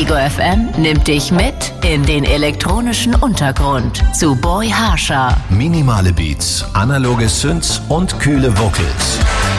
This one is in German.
Ego FM nimmt dich mit in den elektronischen Untergrund zu Boy Harsher. Minimale Beats, analoge Synths und kühle Vocals.